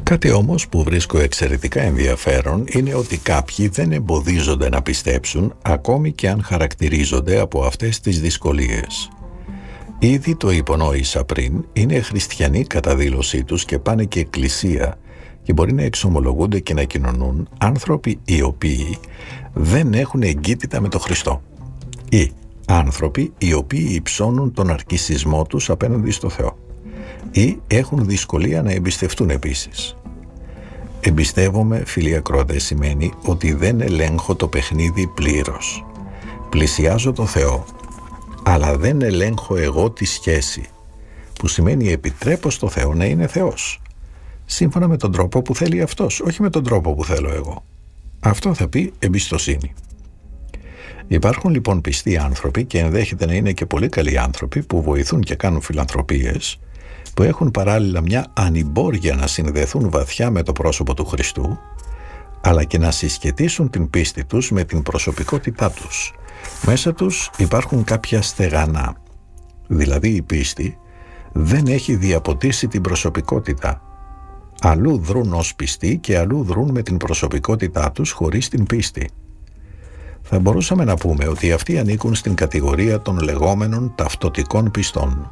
Κάτι όμως που βρίσκω εξαιρετικά ενδιαφέρον είναι ότι κάποιοι δεν εμποδίζονται να πιστέψουν ακόμη και αν χαρακτηρίζονται από αυτές τις δυσκολίες. Ήδη το υπονόησα πριν, είναι χριστιανοί κατά δήλωσή τους και πάνε και εκκλησία και μπορεί να εξομολογούνται και να κοινωνούν άνθρωποι οι οποίοι δεν έχουν εγκύτητα με τον Χριστό ή άνθρωποι οι οποίοι υψώνουν τον αρκισισμό τους απέναντι στο Θεό ή έχουν δυσκολία να εμπιστευτούν επίσης. Εμπιστεύομαι, φίλοι ακροατές, σημαίνει ότι δεν ελέγχω το παιχνίδι πλήρως. Πλησιάζω το Θεό, αλλά δεν ελέγχω εγώ τη σχέση, που σημαίνει επιτρέπω στο Θεό να είναι Θεός, σύμφωνα με τον τρόπο που θέλει Αυτός, όχι με τον τρόπο που θέλω εγώ. Αυτό θα πει εμπιστοσύνη. Υπάρχουν λοιπόν πιστοί άνθρωποι, και ενδέχεται να είναι και πολύ καλοί άνθρωποι, που βοηθούν και κάνουν φιλανθρωπίες, που έχουν παράλληλα μια ανημπόρια να συνδεθούν βαθιά με το πρόσωπο του Χριστού, αλλά και να συσχετίσουν την πίστη τους με την προσωπικότητά τους. Μέσα τους υπάρχουν κάποια στεγανά, δηλαδή η πίστη δεν έχει διαποτίσει την προσωπικότητα. Αλλού δρούν ως πιστοί και αλλού δρούν με την προσωπικότητά τους χωρίς την πίστη. Θα μπορούσαμε να πούμε ότι αυτοί ανήκουν στην κατηγορία των λεγόμενων ταυτοτικών πιστών.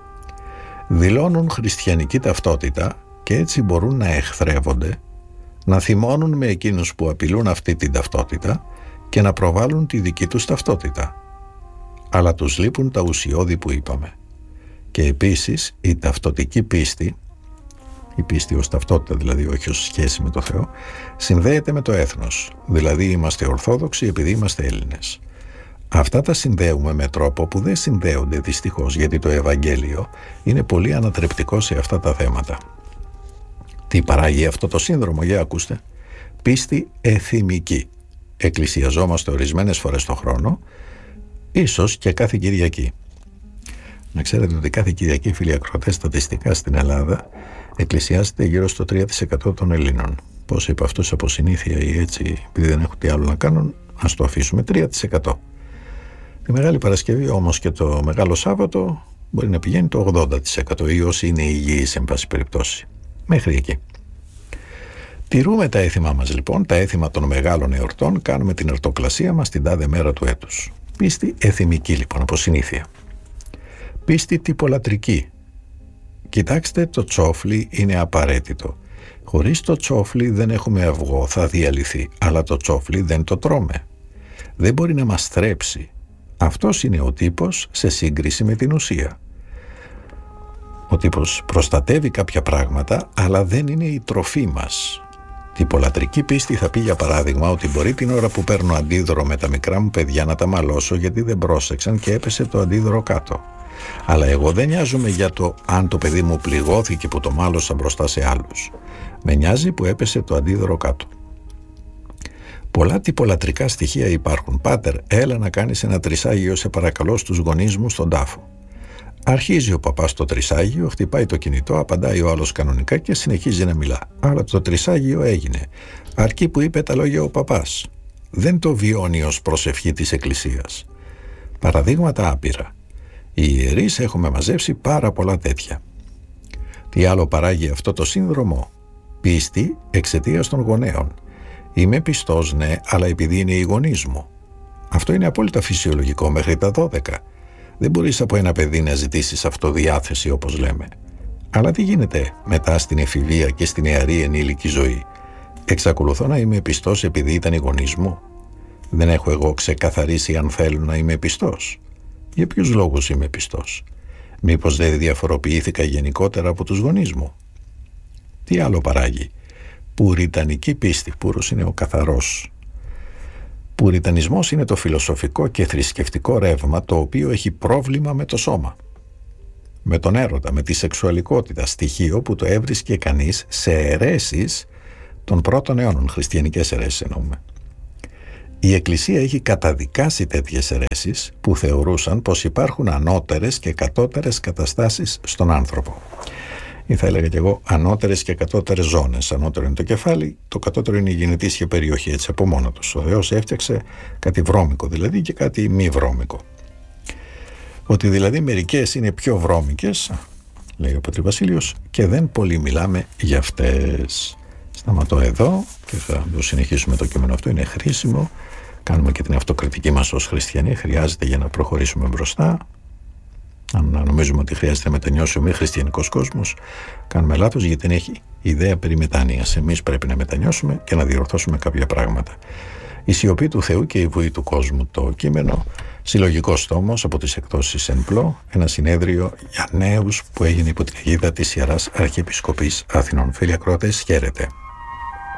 Δηλώνουν χριστιανική ταυτότητα και έτσι μπορούν να εχθρεύονται, να θυμώνουν με εκείνους που απειλούν αυτή την ταυτότητα και να προβάλλουν τη δική τους ταυτότητα. Αλλά τους λείπουν τα ουσιώδη που είπαμε. Και επίσης η ταυτοτική πίστη, η πίστη ως ταυτότητα δηλαδή, όχι ως σχέση με το Θεό, συνδέεται με το έθνος, δηλαδή είμαστε Ορθόδοξοι επειδή είμαστε Έλληνες. Αυτά τα συνδέουμε με τρόπο που δεν συνδέονται δυστυχώς, γιατί το Ευαγγέλιο είναι πολύ ανατρεπτικό σε αυτά τα θέματα. Τι παράγει αυτό το σύνδρομο, για ακούστε? Πίστη εθιμική. Εκκλησιαζόμαστε ορισμένες φορές το χρόνο, ίσως και κάθε Κυριακή. Να ξέρετε ότι κάθε Κυριακή, φίλοι ακροατές, στατιστικά στην Ελλάδα εκκλησιάζεται γύρω στο 3% των Ελλήνων. Πώς είπα αυτούς από συνήθεια ή έτσι, επειδή δεν έχουν τι άλλο να κάνουν, ας το αφήσουμε 3%. Τη Μεγάλη Παρασκευή όμως και το Μεγάλο Σάββατο μπορεί να πηγαίνει το 80% ή όσοι είναι υγιείς εν πάση περιπτώσει. Μέχρι εκεί. Τηρούμε τα έθιμά μας λοιπόν, τα έθιμα των μεγάλων εορτών, κάνουμε την εορτοκλασία μας την τάδε μέρα του έτους. Πίστη εθιμική λοιπόν, από συνήθεια. Πίστη τυπολατρική. Κοιτάξτε, το τσόφλι είναι απαραίτητο. Χωρίς το τσόφλι δεν έχουμε αυγό, θα διαλυθεί, αλλά το τσόφλι δεν το τρώμε. Δεν μπορεί να μας θρέψει. Αυτός είναι ο τύπος σε σύγκριση με την ουσία. Ο τύπος προστατεύει κάποια πράγματα, αλλά δεν είναι η τροφή μας. Τυπολατρική πίστη θα πει για παράδειγμα ότι μπορεί την ώρα που παίρνω αντίδωρο με τα μικρά μου παιδιά να τα μαλώσω γιατί δεν πρόσεξαν και έπεσε το αντίδωρο κάτω. Αλλά εγώ δεν νοιάζομαι για το αν το παιδί μου πληγώθηκε που το μάλωσα μπροστά σε άλλους. Με νοιάζει που έπεσε το αντίδωρο κάτω. Πολλά τυπολατρικά στοιχεία υπάρχουν. Πάτερ, έλα να κάνεις ένα τρισάγιο σε παρακαλώ στους γονείς μου στον τάφο. Αρχίζει ο παπάς το τρισάγιο, χτυπάει το κινητό, απαντάει ο άλλος κανονικά και συνεχίζει να μιλά. Άρα το τρισάγιο έγινε. Αρκεί που είπε τα λόγια ο παπάς. Δεν το βιώνει ως προσευχή της Εκκλησίας. Παραδείγματα άπειρα. Οι ιερείς έχουμε μαζέψει πάρα πολλά τέτοια. Τι άλλο παράγει αυτό το σύνδρομο? Πίστη εξαιτίας των γονέων. Είμαι πιστός, ναι, αλλά επειδή είναι οι γονείς μου. Αυτό είναι απόλυτα φυσιολογικό μέχρι τα 12. Δεν μπορείς από ένα παιδί να ζητήσεις αυτοδιάθεση όπως λέμε. Αλλά τι γίνεται μετά στην εφηβεία και στην νεαρή ενήλικη ζωή? Εξακολουθώ να είμαι πιστός επειδή ήταν οι γονείς μου? Δεν έχω εγώ ξεκαθαρίσει αν θέλω να είμαι πιστός? Για ποιους λόγους είμαι πιστός? Μήπως δεν διαφοροποιήθηκα γενικότερα από τους γονείς μου? Τι άλλο παράγει? Πουριτανική πίστη. Πούρος είναι ο καθαρός. Πουριτανισμός είναι το φιλοσοφικό και θρησκευτικό ρεύμα το οποίο έχει πρόβλημα με το σώμα, με τον έρωτα, με τη σεξουαλικότητα, στοιχείο που το έβρισκε κανείς σε αιρέσεις των πρώτων αιώνων, χριστιανικές αιρέσεις εννοούμε. Η Εκκλησία έχει καταδικάσει τέτοιες αιρέσεις που θεωρούσαν πως υπάρχουν ανώτερες και κατώτερες καταστάσεις στον άνθρωπο. Ή θα έλεγα κι εγώ ανώτερες και κατώτερες ζώνες. Ανώτερο είναι το κεφάλι, το κατώτερο είναι η γενετήσια περιοχή, έτσι από μόνο τους. Ο Θεός έφτιαξε κάτι βρώμικο δηλαδή και κάτι μη βρώμικο. Ότι δηλαδή μερικές είναι πιο βρώμικες λέει ο Πατήρ Βασίλειος, και δεν πολύ μιλάμε για αυτές. Σταματώ εδώ και θα το συνεχίσουμε το κείμενο αυτό. Είναι χρήσιμο. Κάνουμε και την αυτοκριτική μας ως χριστιανοί. Χρειάζεται για να προχωρήσουμε μπροστά. Αν νομίζουμε ότι χρειάζεται να μετανιώσει ο μη χριστιανικός κόσμος, κάνουμε λάθος, γιατί δεν έχει ιδέα περί μετάνοιας. Εμείς πρέπει να μετανιώσουμε και να διορθώσουμε κάποια πράγματα. Η σιωπή του Θεού και η βουή του κόσμου, το κείμενο. Συλλογικός τόμος από τις εκδόσεις Ενπλό, ένα συνέδριο για νέους που έγινε υπό την αιγίδα της Ιεράς Αρχιεπισκοπής Αθηνών. Φίλοι ακροατές, χαίρετε.